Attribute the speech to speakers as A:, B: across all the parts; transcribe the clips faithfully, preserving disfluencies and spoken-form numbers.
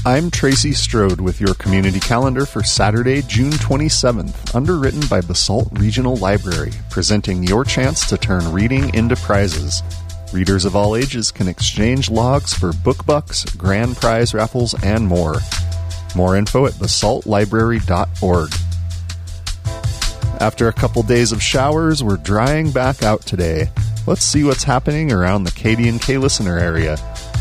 A: I'm Tracy Strode with your community calendar for Saturday, June twenty-seventh, underwritten by Basalt Regional Library, presenting your chance to turn reading into prizes. Readers of all ages can exchange logs for book bucks, grand prize raffles, and more. More info at basalt library dot org. After a couple days of showers, we're drying back out today. Let's see what's happening around the K D and K listener area.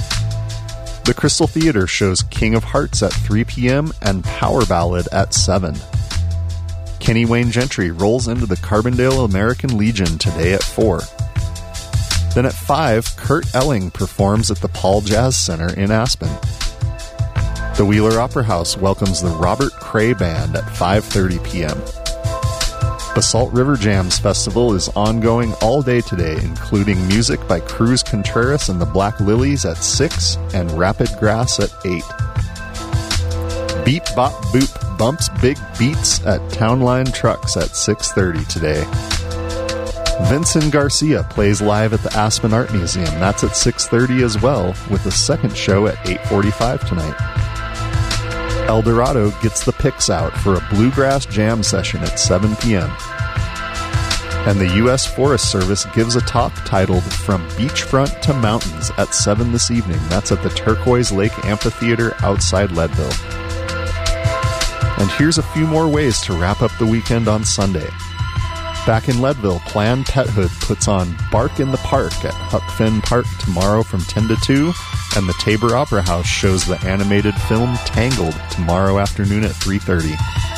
A: The Crystal Theater shows King of Hearts at three p.m. and Power Ballad at seven. Kenny Wayne Gentry rolls into the Carbondale American Legion today at four. Then at five, Kurt Elling performs at the Paul Jazz Center in Aspen. The Wheeler Opera House welcomes the Robert Cray Band at five thirty p.m. Basalt River Jams Festival is ongoing all day today, including music by Cruz Contreras and the Black Lilies at six and Rapid Grass at eight. Beat Bop Boop bumps big beats at Townline Trucks at six thirty today. Vincent Garcia plays live at the Aspen Art Museum. That's at six thirty as well, with a second show at eight forty-five tonight. El Dorado gets the picks out for a bluegrass jam session at seven p.m. And the U S Forest Service gives a talk titled From Beachfront to Mountains at seven this evening. That's at the Turquoise Lake Amphitheater outside Leadville. And here's a few more ways to wrap up the weekend on Sunday. Back in Leadville, Planned Pethood puts on Bark in the Park at Huck Finn Park tomorrow from ten to two, and the Tabor Opera House shows the animated film Tangled tomorrow afternoon at three thirty.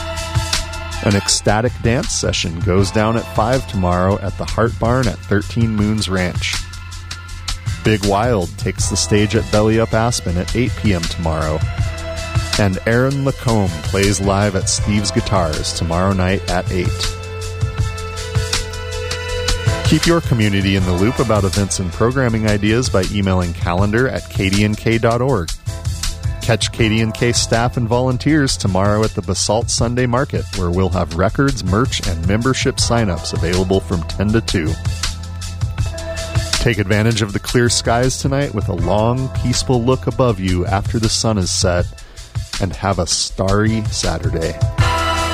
A: An ecstatic dance session goes down at five tomorrow at the Hart Barn at thirteen Moons Ranch. Big Wild takes the stage at Belly Up Aspen at eight p.m. tomorrow. And Aaron Lacombe plays live at Steve's Guitars tomorrow night at eight. Keep your community in the loop about events and programming ideas by emailing calendar at k d n k dot org. Catch K D and K staff and volunteers tomorrow at the Basalt Sunday Market, where we'll have records, merch, and membership sign-ups available from ten to two. Take advantage of the clear skies tonight with a long, peaceful look above you after the sun is set, and have a starry Saturday.